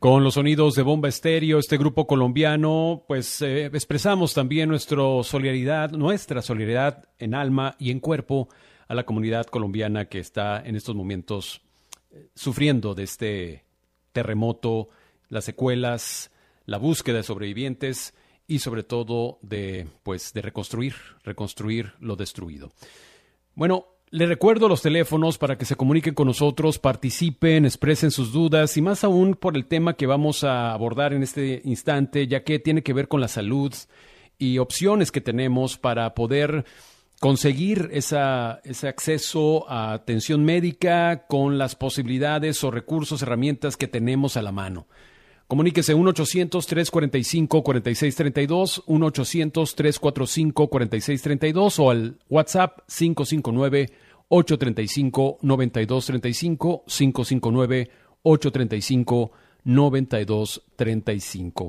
Con los sonidos de Bomba Estéreo, este grupo colombiano, pues expresamos también nuestra solidaridad en alma y en cuerpo a la comunidad colombiana que está en estos momentos sufriendo de este terremoto, las secuelas, la búsqueda de sobrevivientes y sobre todo de reconstruir lo destruido. Bueno, les recuerdo los teléfonos para que se comuniquen con nosotros, participen, expresen sus dudas y más aún por el tema que vamos a abordar en este instante, ya que tiene que ver con la salud y opciones que tenemos para poder conseguir ese acceso a atención médica con las posibilidades o recursos, herramientas que tenemos a la mano. Comuníquese 1-800-345-4632, 1-800-345-4632 o al WhatsApp 559-835-9235, 559-835-9235.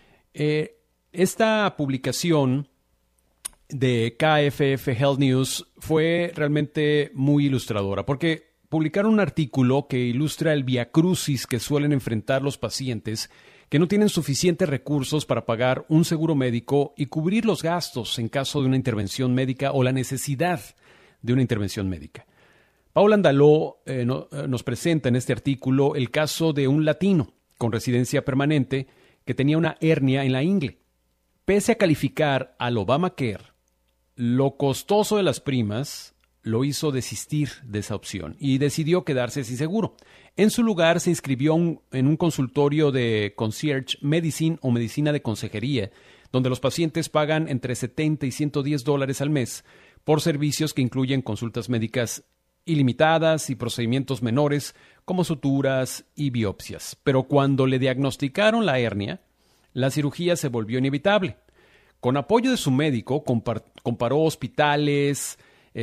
Esta publicación de KFF Health News fue realmente muy ilustradora porque publicaron un artículo que ilustra el viacrucis que suelen enfrentar los pacientes que no tienen suficientes recursos para pagar un seguro médico y cubrir los gastos en caso de una intervención médica o la necesidad de una intervención médica. Paula Andaló nos presenta en este artículo el caso de un latino con residencia permanente que tenía una hernia en la ingle. Pese a calificar al Obamacare, lo costoso de las primas lo hizo desistir de esa opción y decidió quedarse sin seguro. En su lugar se inscribió en un consultorio de concierge medicine o medicina de consejería, donde los pacientes pagan entre $70 y $110 al mes por servicios que incluyen consultas médicas ilimitadas y procedimientos menores como suturas y biopsias. Pero cuando le diagnosticaron la hernia, la cirugía se volvió inevitable. Con apoyo de su médico, comparó hospitales,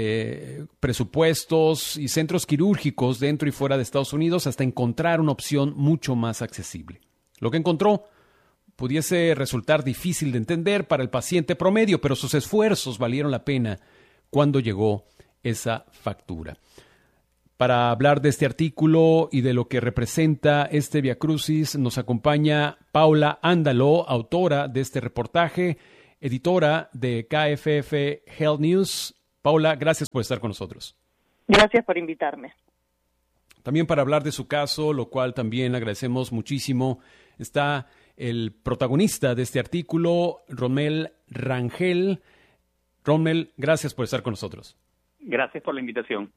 presupuestos y centros quirúrgicos dentro y fuera de Estados Unidos hasta encontrar una opción mucho más accesible. Lo que encontró pudiese resultar difícil de entender para el paciente promedio, pero sus esfuerzos valieron la pena cuando llegó esa factura. Para hablar de este artículo y de lo que representa este viacrucis, nos acompaña Paula Andaló, autora de este reportaje, editora de KFF Health News. Paula, gracias por estar con nosotros. Gracias por invitarme. También para hablar de su caso, lo cual también agradecemos muchísimo, está el protagonista de este artículo, Rommel Rangel. Rommel, gracias por estar con nosotros. Gracias por la invitación.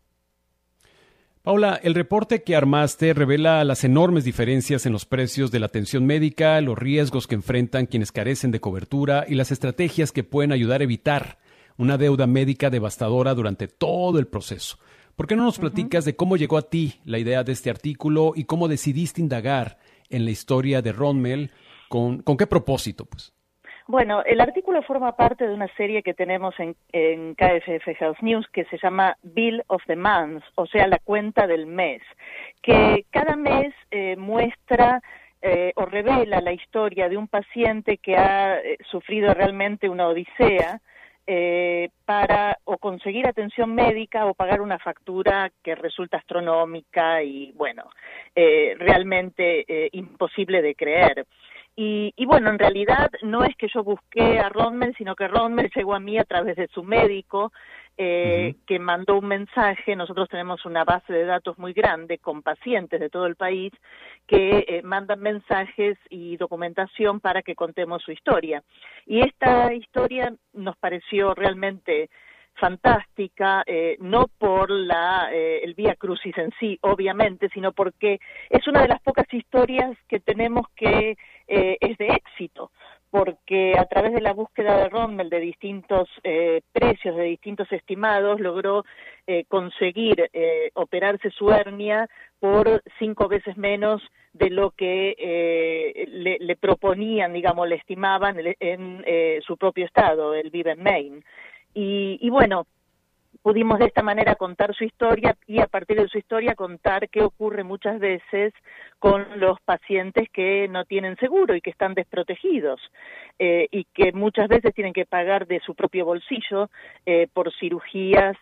Paula, el reporte que armaste revela las enormes diferencias en los precios de la atención médica, los riesgos que enfrentan quienes carecen de cobertura y las estrategias que pueden ayudar a evitar una deuda médica devastadora durante todo el proceso. ¿Por qué no nos platicas de cómo llegó a ti la idea de este artículo y cómo decidiste indagar en la historia de Rommel? ¿Con qué propósito, pues? Bueno, el artículo forma parte de una serie que tenemos en KFF Health News que se llama Bill of the Month, o sea, la cuenta del mes, que cada mes muestra o revela la historia de un paciente que ha sufrido realmente una odisea para o conseguir atención médica o pagar una factura que resulta astronómica y, bueno, realmente imposible de creer. Y bueno, en realidad no es que yo busqué a Rommel, sino que Rommel llegó a mí a través de su médico, que mandó un mensaje. Nosotros tenemos una base de datos muy grande con pacientes de todo el país que mandan mensajes y documentación para que contemos su historia. Y esta historia nos pareció realmente fantástica, no por el Vía Crucis en sí, obviamente, sino porque es una de las pocas historias que tenemos que es de éxito, porque a través de la búsqueda de Rommel de distintos precios, de distintos estimados, logró conseguir operarse su hernia por 5 veces menos de lo que le proponían, digamos, le estimaban en su propio estado. Él vive en Maine. Y bueno, pudimos de esta manera contar su historia y a partir de su historia contar qué ocurre muchas veces con los pacientes que no tienen seguro y que están desprotegidos y que muchas veces tienen que pagar de su propio bolsillo por cirugías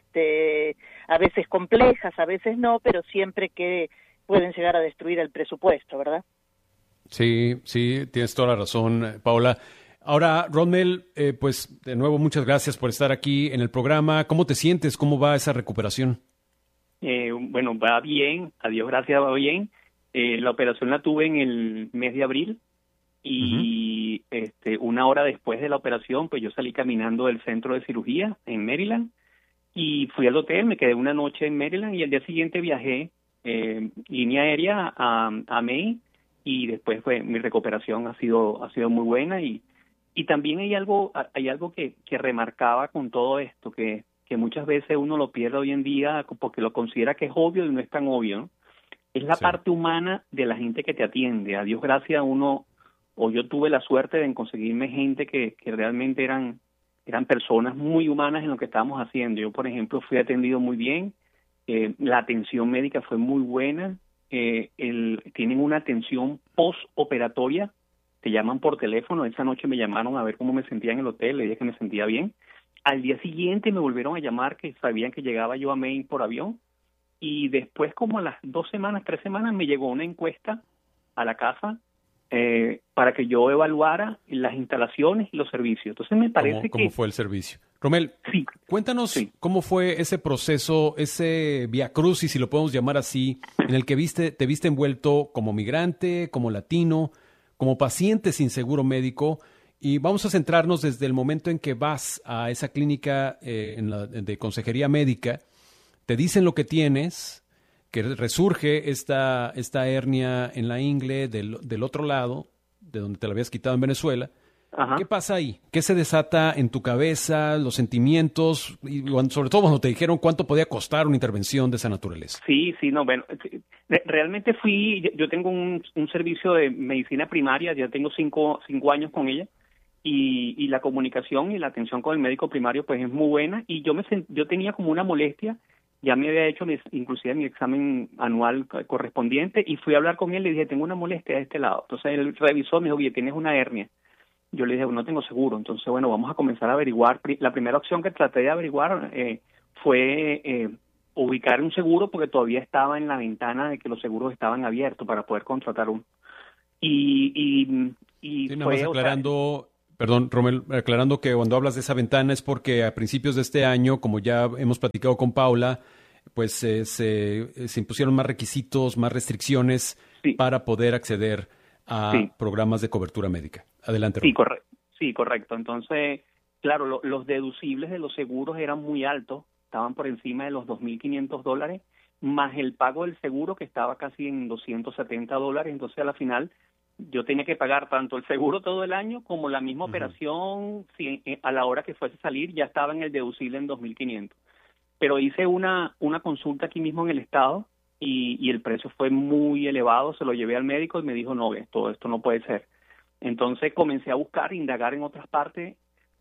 a veces complejas, a veces no, pero siempre que pueden llegar a destruir el presupuesto, ¿verdad? Sí, sí, tienes toda la razón, Paula. Ahora, Ronmel, pues de nuevo muchas gracias por estar aquí en el programa. ¿Cómo te sientes? ¿Cómo va esa recuperación? Bueno, va bien, a Dios gracias, va bien. La operación la tuve en el mes de abril y una hora después de la operación, pues yo salí caminando del centro de cirugía en Maryland y fui al hotel, me quedé una noche en Maryland y al día siguiente viajé línea aérea a Maine y después mi recuperación ha sido muy buena y también hay algo que remarcaba con todo esto, que muchas veces uno lo pierde hoy en día porque lo considera que es obvio y no es tan obvio, ¿no? Es la parte humana de la gente que te atiende. A Dios gracias yo tuve la suerte de conseguirme gente que realmente eran personas muy humanas en lo que estábamos haciendo. Yo, por ejemplo, fui atendido muy bien, la atención médica fue muy buena, tienen una atención postoperatoria, te llaman por teléfono, esa noche me llamaron a ver cómo me sentía en el hotel, le dije que me sentía bien. Al día siguiente me volvieron a llamar, que sabían que llegaba yo a Maine por avión, y después como a las 3 semanas, me llegó una encuesta a la casa para que yo evaluara las instalaciones y los servicios. Entonces me parece ¿Cómo fue el servicio? Romel, sí, cuéntanos cómo fue ese proceso, ese viacrucis, si lo podemos llamar así, en el que te viste envuelto como migrante, como latino, como paciente sin seguro médico. Y vamos a centrarnos desde el momento en que vas a esa clínica de consejería médica, te dicen lo que tienes, que resurge esta hernia en la ingle del otro lado, de donde te la habías quitado en Venezuela. Ajá. ¿Qué pasa ahí? ¿Qué se desata en tu cabeza, los sentimientos, y sobre todo cuando te dijeron cuánto podía costar una intervención de esa naturaleza? Sí, bueno, realmente yo tengo un servicio de medicina primaria, ya tengo 5 años con ella, y la comunicación y la atención con el médico primario pues es muy buena, y yo tenía como una molestia, ya me había hecho inclusive mi examen anual correspondiente, y fui a hablar con él, le dije, tengo una molestia de este lado. Entonces él revisó, me dijo, oye, tienes una hernia. Yo le dije, no tengo seguro. Entonces, bueno, vamos a comenzar a averiguar. La primera opción que traté de averiguar fue ubicar un seguro, porque todavía estaba en la ventana de que los seguros estaban abiertos para poder contratar uno. Y nada más aclarando... Perdón, Romel, aclarando que cuando hablas de esa ventana es porque a principios de este año, como ya hemos platicado con Paula, pues se impusieron más requisitos, más restricciones para poder acceder a programas de cobertura médica. Adelante, Romel. Sí, correcto. Entonces, claro, los deducibles de los seguros eran muy altos, estaban por encima de los $2,500, más el pago del seguro que estaba casi en $270. Entonces, a la final, yo tenía que pagar tanto el seguro todo el año como la misma operación. Si a la hora que fuese a salir ya estaba en el deducible en $2,500. Pero hice una consulta aquí mismo en el estado y el precio fue muy elevado. Se lo llevé al médico y me dijo, no, esto no puede ser. Entonces comencé a buscar, indagar en otras partes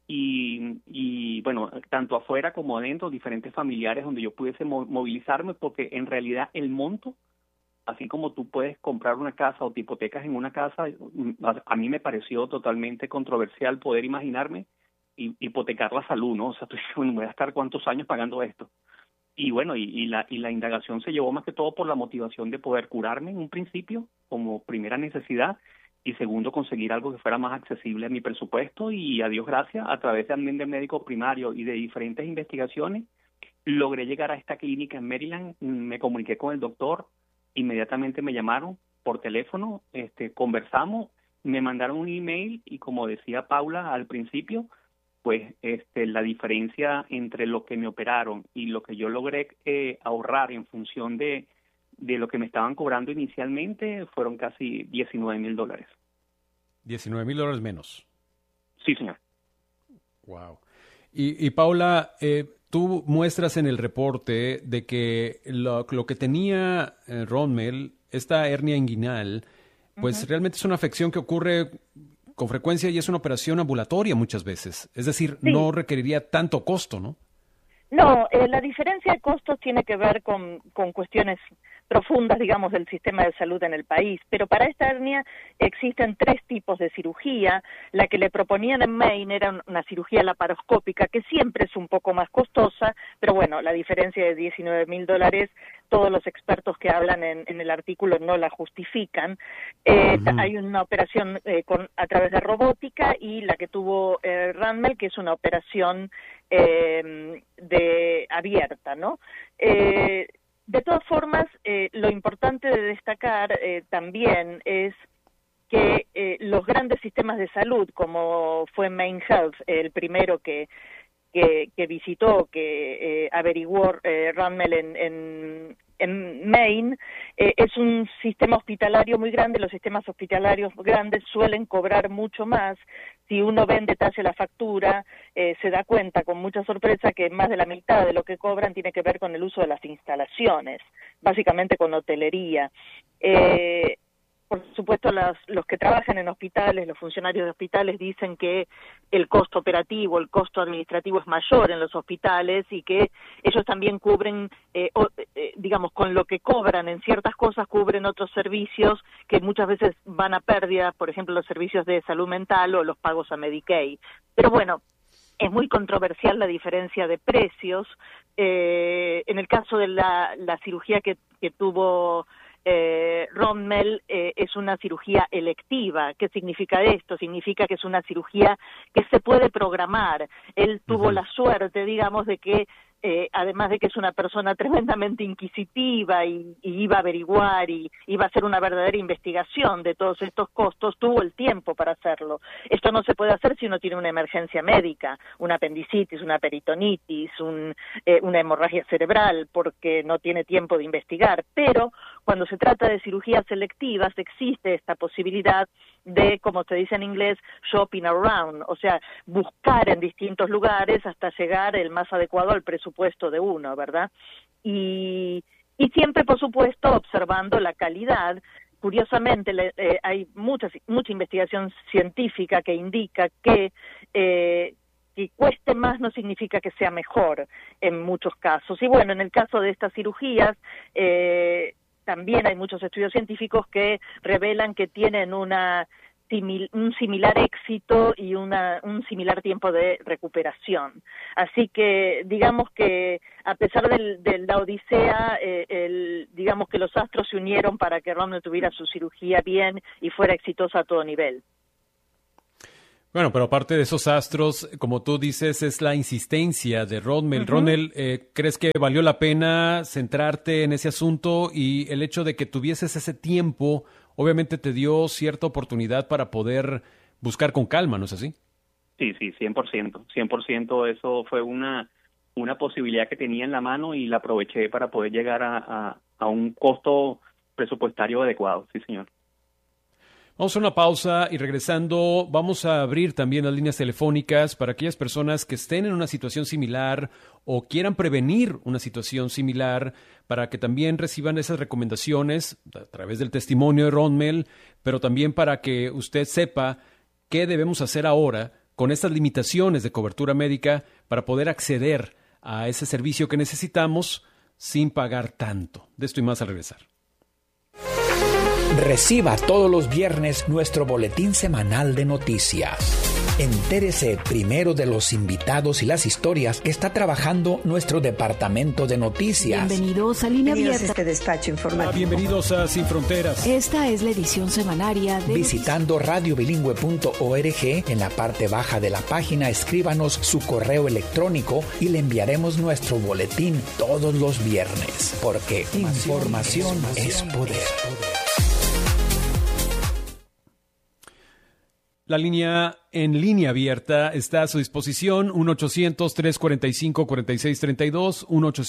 y bueno, tanto afuera como adentro, diferentes familiares donde yo pudiese movilizarme, porque en realidad el monto, así como tú puedes comprar una casa o te hipotecas en una casa, a mí me pareció totalmente controversial poder imaginarme hipotecar la salud, ¿no? O sea, tú dices, bueno, voy a estar cuántos años pagando esto. Y bueno, y la indagación se llevó más que todo por la motivación de poder curarme en un principio como primera necesidad, y segundo, conseguir algo que fuera más accesible a mi presupuesto, y a Dios gracias, a través también del médico primario y de diferentes investigaciones, logré llegar a esta clínica en Maryland. Me comuniqué con el doctor, inmediatamente me llamaron por teléfono, conversamos, me mandaron un email, y como decía Paula al principio, pues la diferencia entre lo que me operaron y lo que yo logré ahorrar en función de lo que me estaban cobrando inicialmente fueron casi $19,000. $19,000 menos. Sí, señor. Wow. Y Paula, tú muestras en el reporte de que lo que tenía Ronmel, esta hernia inguinal, pues realmente es una afección que ocurre con frecuencia y es una operación ambulatoria muchas veces. Es decir, no requeriría tanto costo, ¿no? No, la diferencia de costos tiene que ver con cuestiones profundas, digamos, del sistema de salud en el país. Pero para esta hernia existen 3 tipos de cirugía. La que le proponían en Maine era una cirugía laparoscópica, que siempre es un poco más costosa, pero bueno, la diferencia de $19,000, todos los expertos que hablan en el artículo no la justifican. Hay una operación a través de robótica, y la que tuvo Randmell, que es una operación abierta, ¿no? De todas formas, lo importante de destacar también es que los grandes sistemas de salud, como fue Maine Health, el primero que visitó, que averiguó Randmell en Maine, es un sistema hospitalario muy grande. Los sistemas hospitalarios grandes suelen cobrar mucho más. Si uno ve en detalle la factura, se da cuenta con mucha sorpresa que más de la mitad de lo que cobran tiene que ver con el uso de las instalaciones, básicamente con hotelería. Por supuesto, los que trabajan en hospitales, los funcionarios de hospitales, dicen que el costo operativo, el costo administrativo es mayor en los hospitales, y que ellos también cubren, digamos, con lo que cobran en ciertas cosas, cubren otros servicios que muchas veces van a pérdida, por ejemplo, los servicios de salud mental o los pagos a Medicaid. Pero bueno, es muy controversial la diferencia de precios. En el caso de la cirugía que tuvo Randmell, es una cirugía electiva. ¿Qué significa esto? Significa que es una cirugía que se puede programar. Él tuvo la suerte, digamos, de que además de que es una persona tremendamente inquisitiva y iba a averiguar y iba a hacer una verdadera investigación de todos estos costos, tuvo el tiempo para hacerlo. Esto no se puede hacer si uno tiene una emergencia médica, una apendicitis, una peritonitis, una hemorragia cerebral, porque no tiene tiempo de investigar. Pero cuando se trata de cirugías selectivas, existe esta posibilidad de, como se dice en inglés, shopping around, o sea, buscar en distintos lugares hasta llegar el más adecuado al presupuesto de uno, ¿verdad? Y siempre, por supuesto, observando la calidad. Curiosamente, hay mucha investigación científica que indica que cueste más no significa que sea mejor en muchos casos. Y bueno, en el caso de estas cirugías, también hay muchos estudios científicos que revelan que tienen un similar éxito y un similar tiempo de recuperación. Así que digamos que a pesar de la odisea, digamos que los astros se unieron para que Randmell tuviera su cirugía bien y fuera exitosa a todo nivel. Bueno, pero aparte de esos astros, como tú dices, es la insistencia de Randmell. Randmell, ¿crees que valió la pena centrarte en ese asunto? Y el hecho de que tuvieses ese tiempo, obviamente te dio cierta oportunidad para poder buscar con calma, ¿no es así? Sí, 100%. 100% eso fue una posibilidad que tenía en la mano y la aproveché para poder llegar a un costo presupuestario adecuado, sí, señor. Vamos a una pausa y regresando vamos a abrir también las líneas telefónicas para aquellas personas que estén en una situación similar o quieran prevenir una situación similar, para que también reciban esas recomendaciones a través del testimonio de Randmell, pero también para que usted sepa qué debemos hacer ahora con estas limitaciones de cobertura médica para poder acceder a ese servicio que necesitamos sin pagar tanto. De esto y más al regresar. Reciba todos los viernes nuestro boletín semanal de noticias. Entérese primero de los invitados y las historias que está trabajando nuestro departamento de noticias. Bienvenidos a Línea Abierta. Este despacho informativo. Bienvenidos a Sin Fronteras. Esta es la edición semanaria de... Visitando radiobilingüe.org, en la parte baja de la página escríbanos su correo electrónico y le enviaremos nuestro boletín todos los viernes, porque información es poder. La línea en línea abierta está a su disposición, 1-800-345-4632,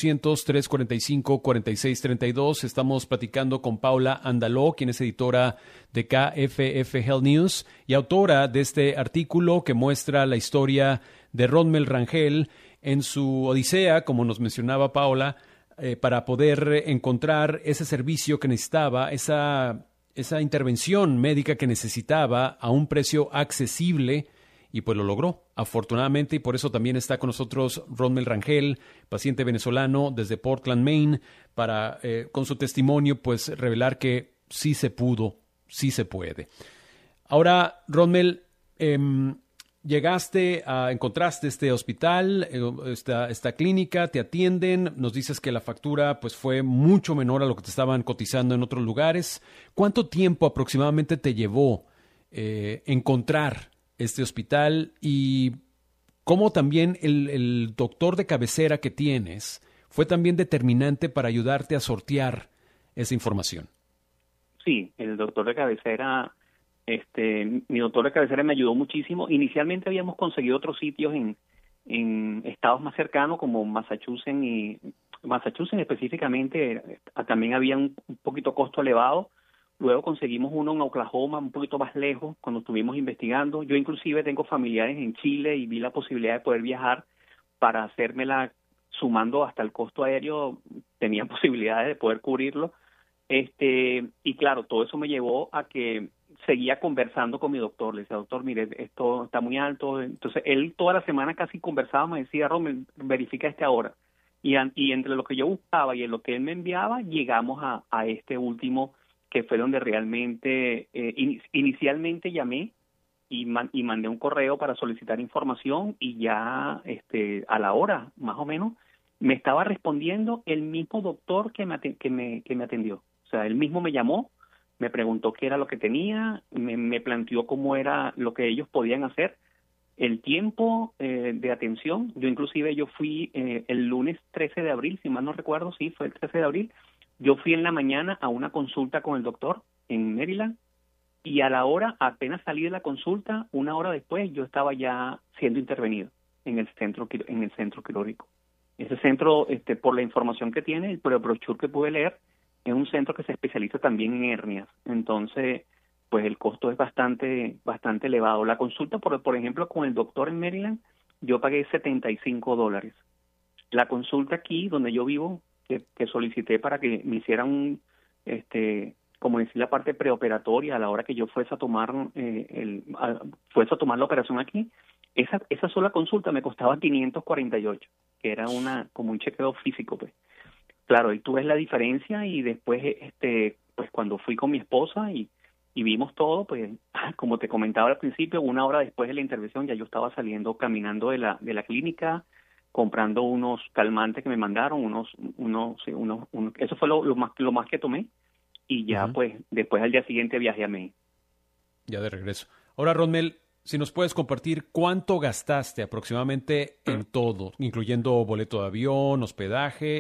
1-800-345-4632. Estamos platicando con Paula Andaló, quien es editora de KFF Health News y autora de este artículo que muestra la historia de Randmell Rangel en su odisea, como nos mencionaba Paula, para poder encontrar ese servicio que necesitaba, esa intervención médica que necesitaba a un precio accesible y pues lo logró, afortunadamente, y por eso también está con nosotros Rodmel Rangel, paciente venezolano desde Portland, Maine, para con su testimonio pues revelar que sí se pudo, sí se puede. Ahora, Rodmel, encontraste este hospital, esta clínica, te atienden, nos dices que la factura pues fue mucho menor a lo que te estaban cotizando en otros lugares. ¿Cuánto tiempo aproximadamente te llevó encontrar este hospital y cómo también el doctor de cabecera que tienes fue también determinante para ayudarte a sortear esa información? Sí, el doctor de cabecera, mi doctor de cabecera me ayudó muchísimo. Inicialmente habíamos conseguido otros sitios en estados más cercanos como Massachusetts específicamente, también había un poquito costo elevado. Luego conseguimos uno en Oklahoma, un poquito más lejos, cuando estuvimos investigando. Yo inclusive tengo familiares en Chile y vi la posibilidad de poder viajar para hacérmela sumando hasta el costo aéreo. Tenía posibilidades de poder cubrirlo. Y claro, todo eso me llevó a que seguía conversando con mi doctor. Le decía, doctor, mire, esto está muy alto. Entonces, él toda la semana casi conversaba, me decía, Romel, verifica ahora. Y entre lo que yo buscaba y en lo que él me enviaba, llegamos a este último, que fue donde realmente inicialmente llamé y mandé un correo para solicitar información, y ya a la hora, más o menos, me estaba respondiendo el mismo doctor que me atendió. O sea, él mismo me llamó, me preguntó qué era lo que tenía, me planteó cómo era lo que ellos podían hacer, el tiempo de atención. Yo inclusive fui el lunes 13 de abril, si mal no recuerdo, sí, fue el 13 de abril. Yo fui en la mañana a una consulta con el doctor en Maryland, y a la hora, apenas salí de la consulta, una hora después, yo estaba ya siendo intervenido en el centro quirúrgico. Ese centro, por la información que tiene, por el brochure que pude leer, es un centro que se especializa también en hernias. Entonces, pues el costo es bastante elevado. La consulta, por ejemplo, con el doctor en Maryland, yo pagué $75. La consulta aquí, donde yo vivo, que solicité para que me hicieran como decir, la parte preoperatoria a la hora que yo fuese a tomar la operación aquí, esa sola consulta me costaba 548, que era como un chequeo físico, pues. Claro, y tú ves la diferencia, y después pues cuando fui con mi esposa y vimos todo, pues como te comentaba al principio, una hora después de la intervención ya yo estaba saliendo caminando de la clínica, comprando unos calmantes que me mandaron, eso fue lo más que tomé, y ya pues después al día siguiente viajé a Maine. Ya de regreso. Ahora, Rodmel, si nos puedes compartir cuánto gastaste aproximadamente en todo, incluyendo boleto de avión, hospedaje